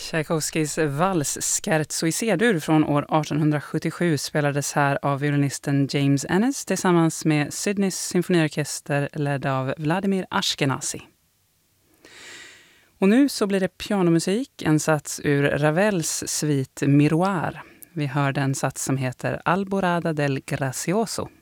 Tchaikovskys vals Scherzo i C-dur från år 1877 spelades här av violinisten James Ennis tillsammans med Sydneys symfoniorkester ledd av Vladimir Ashkenazy. Och nu så blir det pianomusik, en sats ur Ravels svit Miroir. Vi hör den sats som heter Alborada del Gracioso.